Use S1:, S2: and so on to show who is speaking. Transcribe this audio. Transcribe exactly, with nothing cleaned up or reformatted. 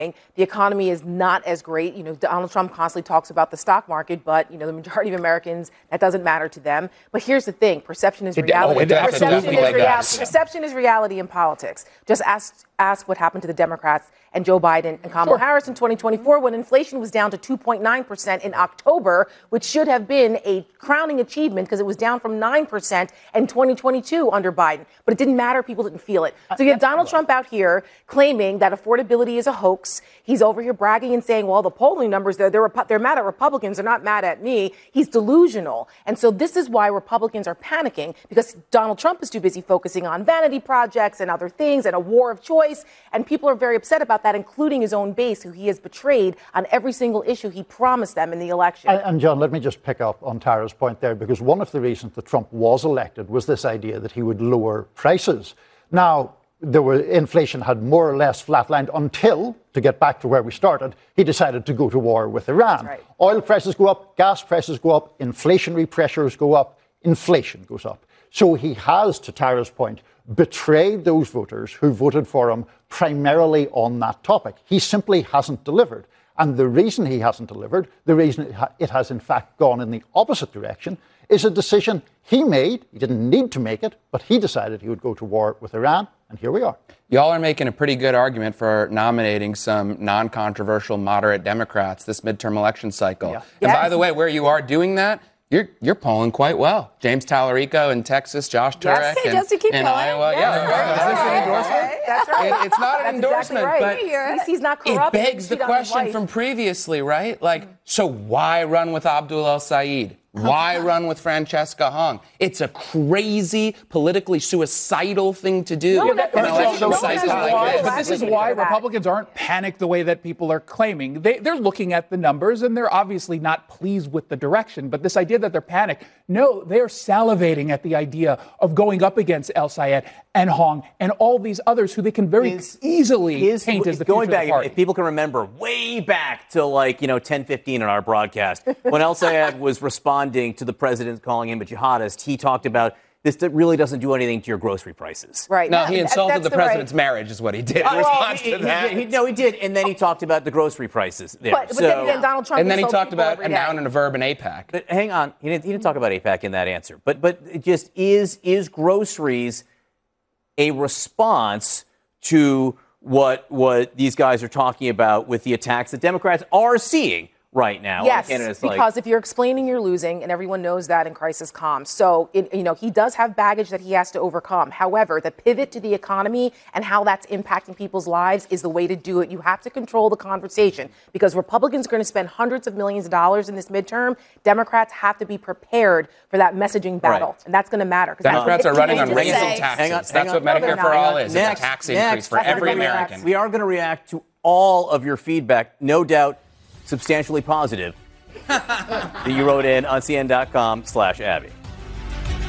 S1: The economy is not as great. You know, Donald Trump constantly talks about the stock market, but, you know, the majority of Americans, that doesn't matter to them. But here's the thing. Perception is reality.
S2: It, oh, it
S1: Perception, is reality. Perception is reality in politics. Just ask, ask what happened to the Democrats and Joe Biden and Kamala sure. Harris in twenty twenty-four when inflation was down to two point nine percent in October, which should have been a crowning achievement because it was down from nine percent in twenty twenty-two under Biden. But it didn't matter. People didn't feel it. So you have Donald Trump out here claiming that affordability is a hoax. He's over here bragging and saying, well, the polling numbers, they're, they're, they're mad at Republicans. They're not mad at me. He's delusional. And so this is why Republicans are panicking, because Donald Trump is too busy focusing on vanity projects and other things and a war of choice. And people are very upset about that, including his own base, who he has betrayed on every single issue he promised them in the election.
S3: And, and John, let me just pick up on Tara's point there, because one of the reasons that Trump was elected was this idea that he would lower prices. Now, there were, inflation had more or less flatlined until, to get back to where we started, he decided to go to war with Iran.
S1: Right.
S3: Oil prices go up, gas prices go up, inflationary pressures go up, inflation goes up. So he has, to Tara's point, betrayed those voters who voted for him primarily on that topic. He simply hasn't delivered. And the reason he hasn't delivered, the reason it, ha- it has in fact gone in the opposite direction, is a decision he made. He didn't need to make it, but he decided he would go to war with Iran. And here we are.
S2: Y'all are making a pretty good argument for nominating some non-controversial moderate Democrats this midterm election cycle. Yeah. And
S1: yes.
S2: by the way, where you are doing that, You're you're polling quite well. James Talarico in Texas, Josh Turek
S1: yes,
S2: in,
S1: just to keep
S2: in
S1: going.
S2: Iowa.
S1: Yes.
S2: Yeah,
S1: Right.
S2: is this an
S1: Right.
S2: endorsement?
S1: Okay. That's right.
S2: It, it's not an
S1: That's
S2: endorsement,
S1: exactly right.
S2: but
S1: At least he's not corrupt.
S2: it begs the question from previously, right? Like, mm-hmm. so why run with Abdul El-Sayed? Why run with Francesca Hung? It's a crazy, politically suicidal thing to do.
S1: No,
S2: in
S1: that's
S2: an
S1: no,
S2: election
S1: no,
S2: cycle
S1: no,
S2: like
S1: no,
S2: this.
S4: But this is why Republicans aren't panicked the way that people are claiming. They, they're looking at the numbers, and they're obviously not pleased with the direction. But this idea that they're panicked, no, they're salivating at the idea of going up against El-Sayed and Hong and all these others who they can very is, easily is, paint as the
S5: going
S4: future
S5: back,
S4: of the party.
S5: If people can remember, way back to like, you know, ten fifteen in our broadcast, when El-Sayed was responding to the president calling him a jihadist, he talked about this that really doesn't do anything to your grocery prices.
S1: Right.
S2: No, he insulted the, the president's
S1: right.
S2: marriage is what he did in
S5: uh,
S2: response
S5: well, he,
S2: to that.
S5: He, he, no, he did. And then he talked about the grocery prices there.
S1: But, but
S5: so,
S1: then again, Donald Trump
S2: and then he talked about a
S1: day.
S2: noun and a verb in AIPAC.
S5: But hang on. He didn't, he didn't talk about AIPAC in that answer. But but it just is, is groceries a response to what what these guys are talking about with the attacks that Democrats are seeing right now?
S1: Yes,
S5: because
S1: like, if you're explaining, you're losing, and everyone knows that in crisis comms. So, it, you know, he does have baggage that he has to overcome. However, the pivot to the economy and how that's impacting people's lives is the way to do it. You have to control the conversation because Republicans are going to spend hundreds of millions of dollars in this midterm. Democrats have to be prepared for that messaging battle,
S5: right.
S1: and that's going to matter.
S2: Democrats are running on raising
S1: say.
S2: taxes.
S5: Hang on,
S2: that's
S5: hang
S2: what
S5: on.
S2: Medicare
S1: no,
S2: for All
S1: not.
S2: is.
S5: Next,
S2: it's a tax
S5: next,
S2: increase for every American.
S5: We are going to react to all of your feedback, no doubt substantially positive, that you wrote in on C N N dot com slash Abby.